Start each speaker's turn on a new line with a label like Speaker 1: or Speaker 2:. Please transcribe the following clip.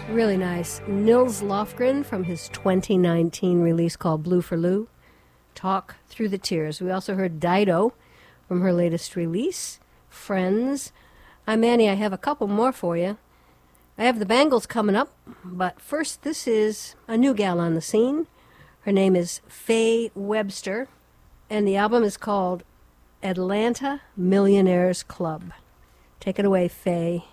Speaker 1: Really nice. Nils Lofgren from his 2019 release called Blue for Lou, Talk Through the Tears. We also heard Dido from her latest release, Friends. I'm Annie. I have a couple more for you. I have the Bangles coming up, but first this is a new gal on the scene. Her name is Faye Webster, and the album is called Atlanta Millionaires Club. Take it away, Faye.